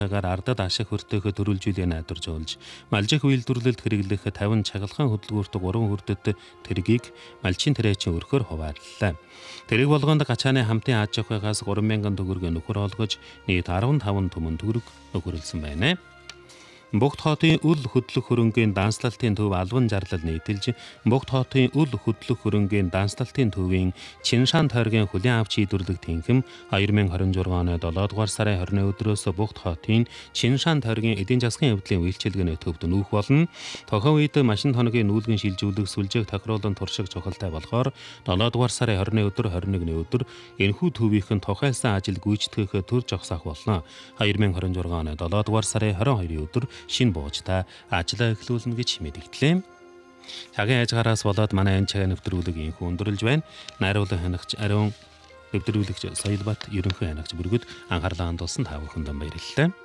гаар ардад ашиг хүртээх төрүүлжүүлээ найдварж олж малжих үйлдвэрлэлд хэрэглэх 50 чагалхан хөдөлгөөрт 3 хүрдэт тэргийг малчин тариачин өрхөөр хуваарлаа. Тэрэг болгонд гачааны хамтын аж ахуйгаас 3,000 төгрөг нөхөр олгож нийт 15 түмэн төгрөг нөхөрлсөн байна. Богд хотын үл хөдлөх хөрөнгөний данслалтын төв албан зарлал нийтэлж Богд хотын үл хөдлөх хөрөнгөний данслалтын төвийн Чиншаан тойргийн хүлээн авч шийдвэрлэх тэнхим 2026 оны 7 дугаар сарын 20 өдрөөс Богд хотын Чиншаан тойргийн эдийн засгийн хэвдлийн үйлчилгээний төвд нүүх болно. Тухайн үед машин тоногийн нүүлгэн шилжүүлэх сүлжээг тохируулан туршиг чухалтай болохоор 7 дугаар сарын 20 өдөр 21-ний өдөр энэхүү төвийнхэн тухайлсан ажил гүйцэтгэх төр зогсоох болно. 2026 оны 7 дугаар сарын 22-ний өдөр шинэ буужтай ажиллаа эхлүүлнэ гэж мэдэгдлээ. Цагийн ажгаараас болоод манай энэ цагаан нэвтрүүлэг инхүү өндөрлж байна. Найруулга хянагч Ариун нэвтрүүлэгч Соёлбат ерөнхий хянагч бүргэд анхаарлаа хандуулсан та бүхэнд баярлалаа.